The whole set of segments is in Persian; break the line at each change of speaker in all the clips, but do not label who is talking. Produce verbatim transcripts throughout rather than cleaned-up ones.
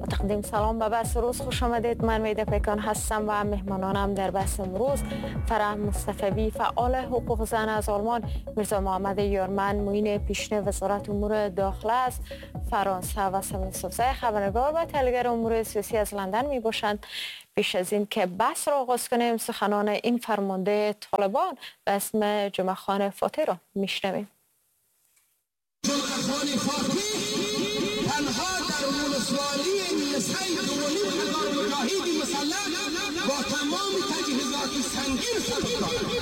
تقدیم سلام به بحث روز خوش آمدید. من میده پیکان هستم و مهمانانم در بحث امروز فرح مصطفی فعال حقوق زن از آلمان، میرزا محمد یارمن معین پیشین وزارت امور داخله است فرانسه و سمین صفزه خبرنگار و تحلیلگر امور سیاسی از لندن می باشند. پیش از این که بحث را آغاز کنیم سخنان این فرمانده طالبان به اسم جمعه خان فاتح را میشنویم.
با تمام تجهیزات سنگین سبک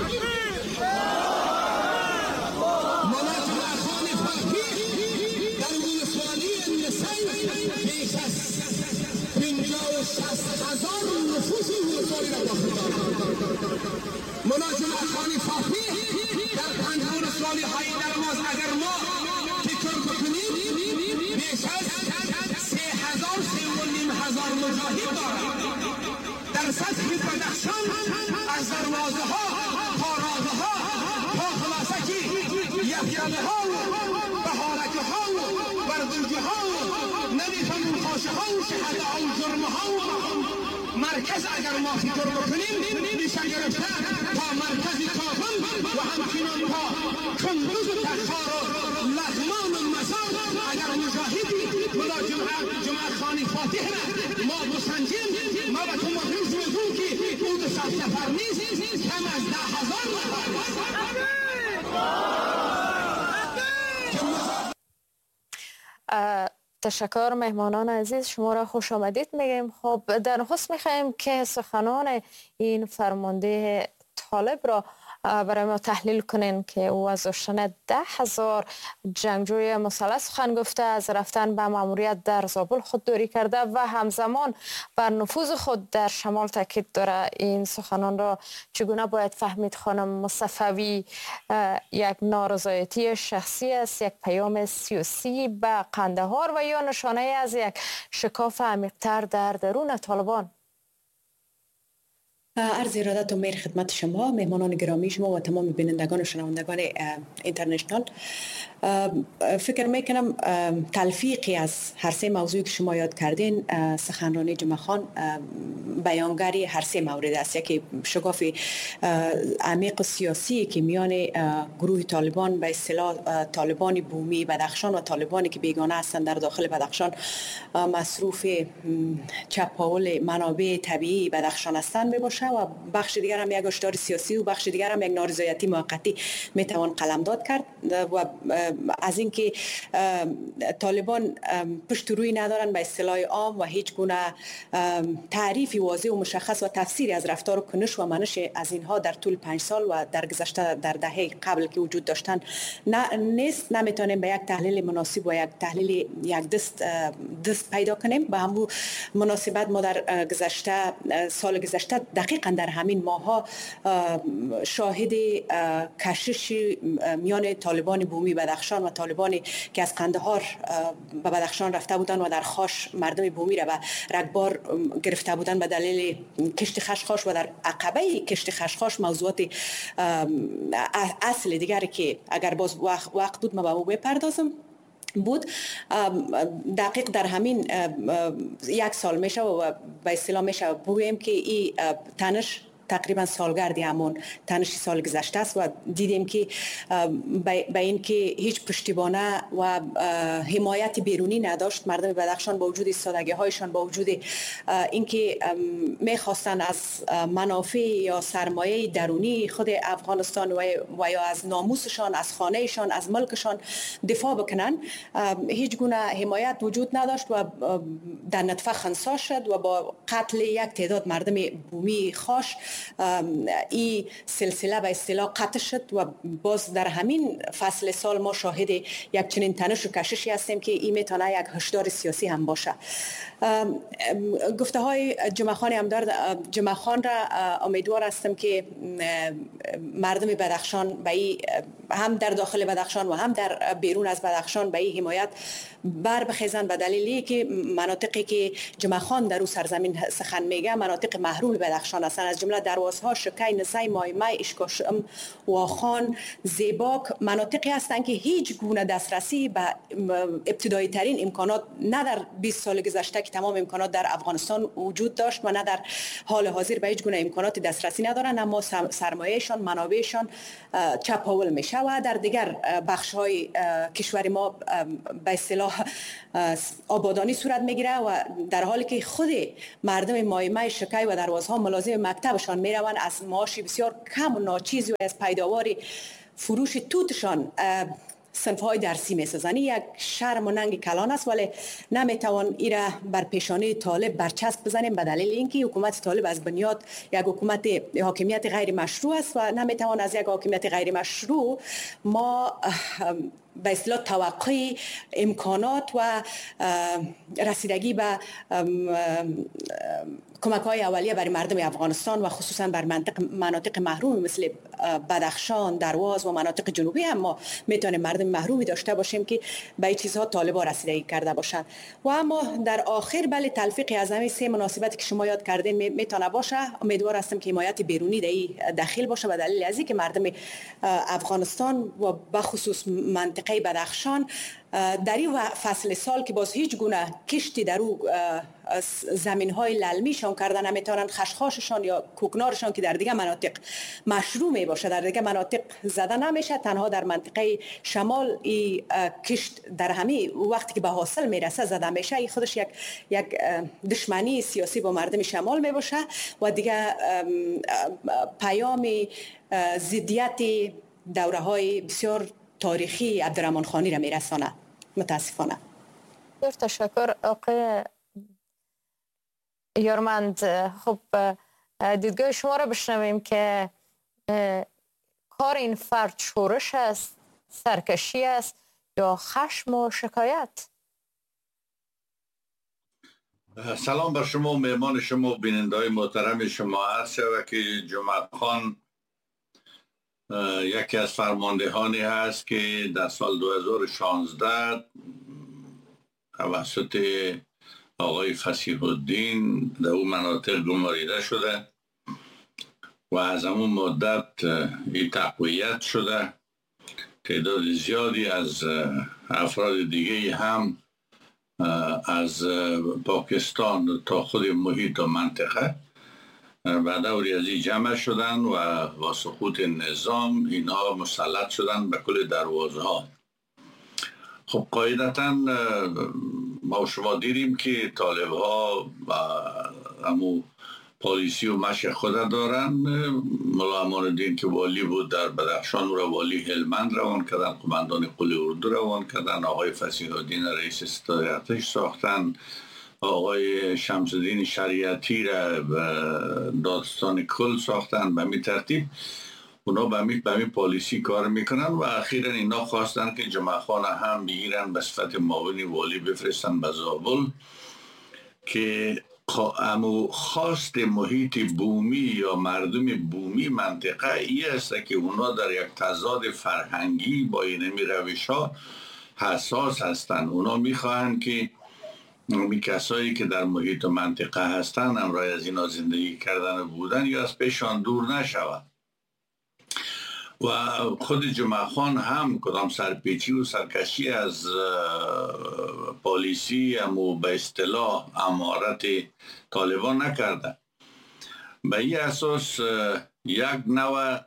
ملک خان فاتح در ولسوالی نسای بیش از پنجاه و شصت هزار نفوس ولسوالی را داخل دارد. ملک خان فاتح در پنج ولسوالی های درماز اگر ما فکر بکنیم بیش از سه هزار سه و نیم هزار مجاهد دارد. در سطح بدخشان از دروازه ها، پارازه ها، تا خلاصکی یفیانه ها و بهارک ها و بردوجه ها و نمیفهمون خاشه ها و شهده ها و جرمه ها و مرکز اگر ما فکر بکنیم میشه گرفته تا مرکز کابل و همچنان تا کندوز و تخار و لغمان و مزار. اگر مجاهدی بلا جمعه خان فاتح را ما بسنجیم ما به تو مدرس وزون که او دو سال سفر نیست کم از ده هزار
نفر. تشکر مهمانان عزیز، شما را خوش آمدید میگیم. خب در نخست میخوایم که سخنان این فرمانده طالب را برای ما تحلیل کنین که او از داشتن ده هزار جنگجوی مسلح سخن گفته، از رفتن به ماموریت در زابل خودداری کرده و همزمان بر نفوذ خود در شمال تاکید داره. این سخنان را چگونه باید فهمید خانم مصطفی؟ یک نارضایتی شخصی است، یک پیام سیاسی به قندهار و یا نشانه از یک شکاف عمیق‌تر در درون طالبان؟
عرض ارادت و مهر خدمت شما مهمانان گرامی شما و تمام بینندگان و شنوندگان اینترنشنال. فکر میکنم تلفیقی از هر سه موضوعی که شما یاد کردین سخنرانی جمعه خان بیانگری هر سه مورد است. یکی شکاف عمیق سیاسی که میان گروه طالبان به اصطلاح طالبان بومی بدخشان و طالبانی که بیگانه هستند در داخل بدخشان مصروف چپاول منابع طبیعی بدخشان هستند میباشه و بخش دیگر هم یک هشدار سیاسی و بخش دیگر هم یک نارضایتی موقتی میتوان قلمداد کرد و از اینکه طالبان پشت روی ندارن به اصطلاح عام و هیچ گونه تعریفی واضح و مشخص و تفسیری از رفتار و کنش و منش از اینها در طول پنج سال و در گذشته در دهه قبل که وجود داشتن نه نیست، نمیتونیم به یک تحلیل مناسب و یک تحلیل یک دست دست پیدا کنیم. به همون مناسبت ما در گذشته سال گذشته دقیقاً در همین ماها شاهد کشش میان طالبان بومی بدخشان و طالبانی که از قندهار به بدخشان رفته بودند و در خاش مردم بومی را به رگبار گرفته بودند به دلیل کشت خشخاش و در عقبه کشت خشخاش موضوعات اصل دیگری که اگر باز وقت بود ما به او بپردازم بود. دقیق در همین یک سال میشه و به اصطلاح میشه بگوییم که این تنش تقریبا سالگردی همون تنش سال گذشته است و دیدیم که به این که هیچ پشتیبانه و حمایت بیرونی نداشت مردم بدخشان با وجود سادگی هایشان، با وجود اینکه میخواستن از منافع یا سرمایه درونی خود افغانستان و یا از ناموسشان، از خانهشان، از ملکشان دفاع بکنن، هیچ گونه حمایت وجود نداشت و در نطفه خنثی شد و با قتل یک تعداد مردم بومی خاش این سلسله به اصطلاح قطع شد و باز در همین فصل سال ما شاهد یک چنین تنش و کششی هستیم که این میتونه یک هشدار سیاسی هم باشه. گفته های جمعه خان همدار جمعه خان را امیدوار هستم که مردم بدخشان به این هم در داخل بدخشان و هم در بیرون از بدخشان به این حمایت بر بخیزن به دلیلی که مناطقی که جمعه خان در او سرزمین سخن میگه مناطق محروم بدخشان هستند، از جمله دروازها شکی، نسای، مایمای، اشکاشم، واخان، زیباک مناطقی هستند که هیچ گونه دسترسی به ابتدایی ترین امکانات نه در بیست سال گذشته که تمام امکانات در افغانستان وجود داشت و نه در حال حاضر به هیچ گونه امکانات دسترسی ندارن، اما سرمایهشان، منابعشان چپاول میشه و در دیگر بخش های کشور ما به اصطلاح آبادانی صورت میگیره و در حالی که خود مردم مایمای شکی و دروازها ملازم مکتبشان میروند از معاش بسیار کم و ناچیزی و از پیداوار فروش توتشان صنفهای درسی میسازند. یک شرم و ننگ کلان است، ولی نمیتوان ایره بر پیشانی طالب برچسب بزنیم به دلیل اینکه حکومت طالب از بنیاد یک حکومت حاکمیت غیر مشروع است و نمیتوان از یک حاکمیت غیر مشروع ما به اصطلاح توقع امکانات و رسیدگی به کمک های اولیه برای مردم افغانستان و خصوصا بر منطقه مناطق محروم مثل بدخشان، درواز و مناطق جنوبی هم ما میتونیم مردم محرومی داشته باشیم که به این چیزها طالبا رسیدگی کرده باشند. و اما در آخر بله تلفیق از همین سه مناسبتی که شما یاد کردین میتونه باشه. امیدوار هستم که حمایت بیرونی در این داخل باشه به دلیل از اینکه مردم افغانستان و به خصوص منطقه بدخشان در این فصل سال که باز هیچ گونه کشتی در او زمین های للمیشان کردن نمیتونن خشخاششان یا کوکنارشان که در دیگه مناطق مشروع می باشه در دیگه مناطق زده نمیشه، تنها در منطقه شمال ای کشت در همه وقتی که به حاصل میرسه زده میشه. ای خودش یک یک دشمنی سیاسی با مردم شمال می باشه و دیگه پیام ضدیت دوره های بسیار تاریخی عبدالرحمن خانی را میرسانه. متاسفانه.
بسیار تشکر آقای یارمند. خب دیدگاه شما را بشنویم که کار این فرد شورش است، سرکشی است یا خشم و شکایت؟
سلام بر شما و مهمان شما و بیننده‌های محترم شما. عرض شود که جمعه خان یکی از فرماندهانی هست که در سال دو هزار و شانزده توسط آقای فصیح الدین در اون مناطق گماریده شده و از همون مدت این تقویت شده. تعداد زیادی از افراد دیگه هم از پاکستان تا خود محیط و منطقه و دوری از این جمع شدن و با سقوط نظام اینها مسلط شدن به کل دروازه ها. خب قاعدتا ما شما دیدیم که طالب ها همو پالیسی و مشق خود دارن. ملا امان الدین که والی بود در بدخشان را والی هلمند روان کردن، قماندان قل اردو روان کردن، آقای فصیح الدین رئیس ستاد ارتش ساختن، آقای شمس الدین شریعتی را داستان کل ساختن. به می ترتیب اونا به می به می پالیسی کار میکنن و اخیرا اینا خواستن که جمعه خان هم بگیرن به صفت معاون والی بفرستن به زابل که امو خواست محیط بومی یا مردم بومی منطقه ای است که اونا در یک تضاد فرهنگی با اینمی روش ها حساس هستند. اونا میخواهند که می کسایی که در محیط و منطقه هستند امرای از اینا زندگی کردن بودن یا از پیشان دور نشود. و خود جمعه خان هم کدام سرپیچی و سرکشی از پالیسی و به اصطلاح امارت طالبان نکرده. به این اساس یک نوع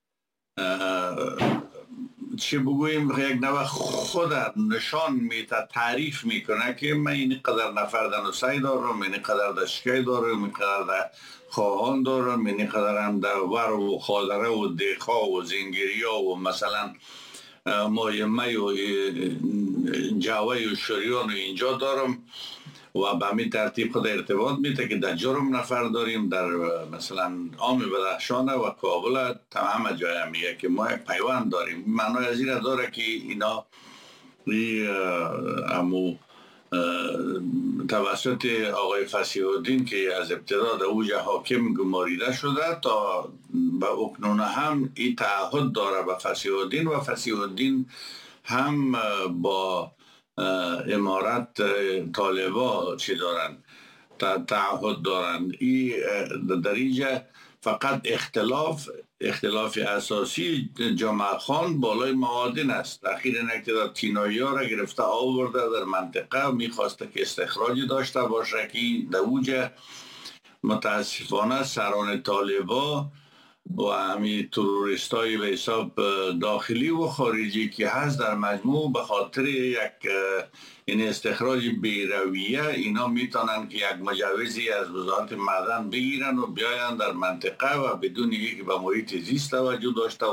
چه بگوییم یک نوع خود نشان میده، تعریف میکنه که من این قدر نفر دنوسی دارم، این قدر دشکی دارم، این قدر خواهان دارم، این قدر هم در ور و خادره و دیخا و زنگیریا و مثلا مایمه و جاوه و شریان و اینجا دارم و به همین ترتیب خود ارتباط میده که در جرم نفر داریم، در مثلا عام بدخشانه و کابل تمام جای همیه که ما یک پیوند داریم. معنای از این داره که اینا امو توسط آقای فصیح الدین که از ابتدا در اوج حاکم گماریده شده تا به اکنون هم این تعهد داره به فصیح الدین و فصیح الدین هم با امارت طالبا چی دارن تعهد دارن. این در اینجا فقط اختلاف اختلاف اساسی جمعه خان بالای معادن است. اخیر نکته در تینایی ها را گرفته آورده در منطقه میخواسته که استخراجی داشته باشه که در اوجه متاسفانه سران طالبا و همین تروریست های به حساب داخلی و خارجی که هست در مجموع به خاطر یک این استخراج بیرویه اینا میتونن که یک مجوزی از وزارت معدن بگیرن و بیاین در منطقه و بدون اینکه به محیط زیست توجه داشته